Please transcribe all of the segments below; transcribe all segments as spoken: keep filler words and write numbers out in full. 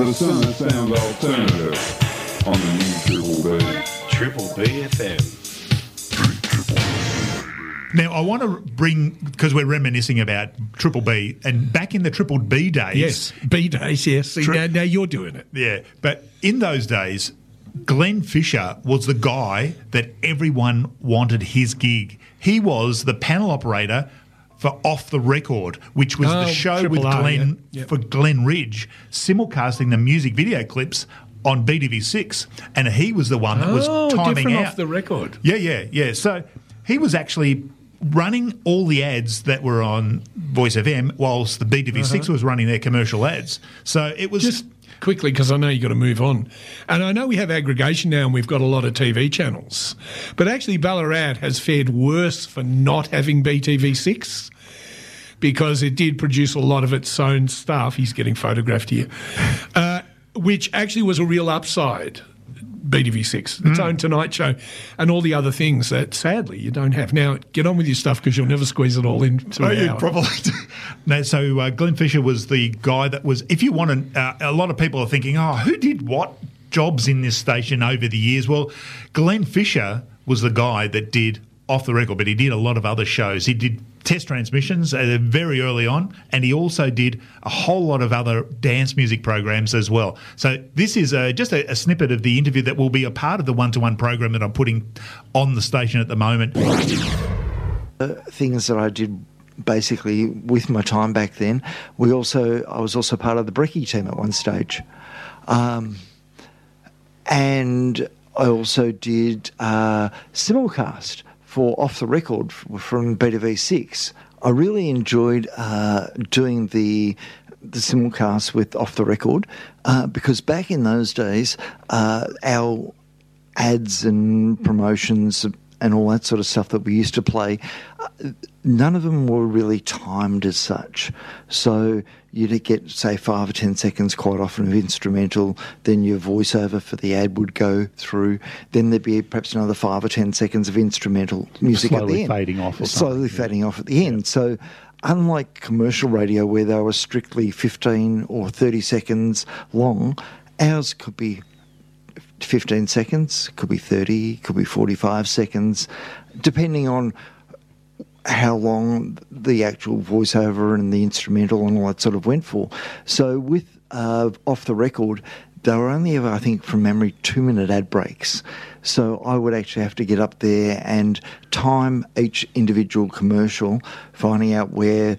but a song that sounds alternative on the new Triple B. Triple B F M. Now, I want to bring, because we're reminiscing about Triple B, and back in the Triple B days... Yes, B days, yes. See, Tri- now, now you're doing it. Yeah, but in those days, Glenn Fisher was the guy that everyone wanted his gig. He was the panel operator for Off the Record, which was Oh, the show Triple with R, Glenn yeah, yeah. for Glenn Ridge, simulcasting the music video clips on B T V six, and he was the one that was Oh, timing different out. Off the Record. Yeah, yeah, yeah. So he was actually running all the ads that were on Voice F M whilst the B T V six Uh-huh. was running their commercial ads. So it was... Just quickly, because I know you've got to move on. And I know we have aggregation now and we've got a lot of T V channels. But actually Ballarat has fared worse for not having B T V six because it did produce a lot of its own stuff. He's getting photographed here. Uh, which actually was a real upside, B T V six, its Mm. own Tonight Show, and all the other things that, sadly, you don't have. Now, get on with your stuff because you'll never squeeze it all into Oh, an you hour. probably do. No, so uh, Glenn Fisher was the guy that was, if you want to, uh, a lot of people are thinking, oh, who did what jobs in this station over the years? Well, Glenn Fisher was the guy that did Off the Record, but he did a lot of other shows. He did test transmissions uh, very early on, and he also did a whole lot of other dance music programs as well. So this is uh, just a, a snippet of the interview that will be a part of the one-to-one program that I'm putting on the station at the moment. Uh, things that I did basically with my time back then, we also I was also part of the Brekkie team at one stage. Um, and I also did uh, simulcast for Off the Record from B T V six. I really enjoyed uh, doing the the simulcast with Off the Record uh, because back in those days, uh, our ads and promotions and all that sort of stuff that we used to play, uh, none of them were really timed as such. So you'd get, say, five or ten seconds quite often of instrumental, then your voiceover for the ad would go through, then there'd be perhaps another five or ten seconds of instrumental music at the Slowly end. fading off or Slowly something. fading off at the end. So unlike commercial radio where they were strictly fifteen or thirty seconds long, ours could be fifteen seconds, could be thirty, could be forty-five seconds, depending on how long the actual voiceover and the instrumental and all that sort of went for. So with uh, Off the Record, they were only ever, I think, from memory, two-minute ad breaks. So I would actually have to get up there and time each individual commercial, finding out where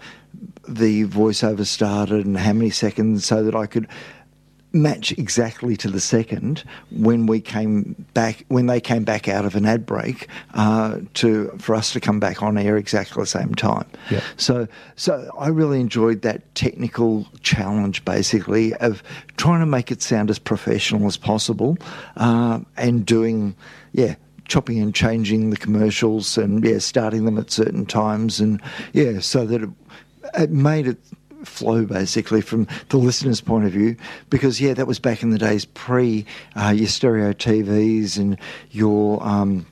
the voiceover started and how many seconds so that I could match exactly to the second when we came back, when they came back out of an ad break, uh, to for us to come back on air exactly the same time. Yeah. So, so I really enjoyed that technical challenge, basically, of trying to make it sound as professional as possible, uh, and doing, yeah, chopping and changing the commercials and yeah, starting them at certain times and yeah, so that it, it made it flow basically from the listener's point of view, because yeah, that was back in the days pre uh, your stereo T Vs and your um,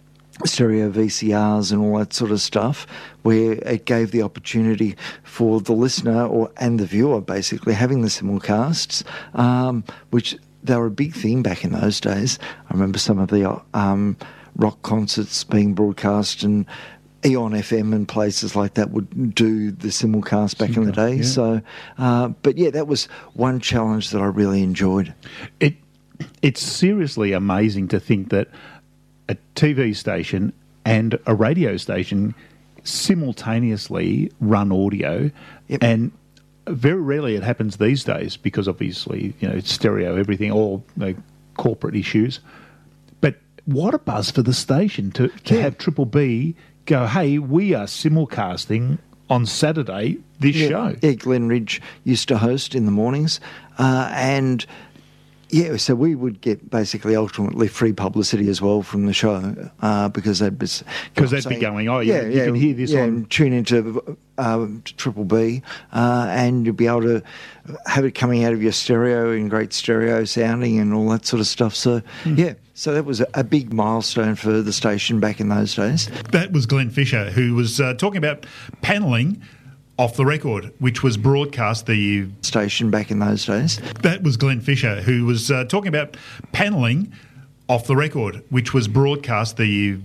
stereo V C Rs and all that sort of stuff, where it gave the opportunity for the listener or and the viewer basically having the simulcasts, um, which they were a big thing back in those days. I remember some of the um, rock concerts being broadcast, and Eon F M and places like that would do the simulcast back in the day. Yeah. So, uh, but yeah, that was one challenge that I really enjoyed. It it's seriously amazing to think that a T V station and a radio station simultaneously run audio, Yep. and very rarely it happens these days because obviously, you know, it's stereo, everything, all you know, corporate issues. But what a buzz for the station to, to Yeah. have Triple B go, hey, we are simulcasting on Saturday this yeah, show. Yeah, Glenn Ridge used to host in the mornings, uh, and yeah, so we would get basically ultimately free publicity as well from the show, uh, because they'd be Because they'd be going, oh, yeah, you can hear this yeah, on- and tune into uh, Triple B, uh, and you'll be able to have it coming out of your stereo in great stereo sounding and all that sort of stuff. So Hmm. yeah, so that was a, a big milestone for the station back in those days. That was Glenn Fisher, who was uh, talking about panelling Off the Record, which was broadcast the Station back in those days. that was Glenn Fisher, who was uh, talking about panelling Off the Record, which was broadcast the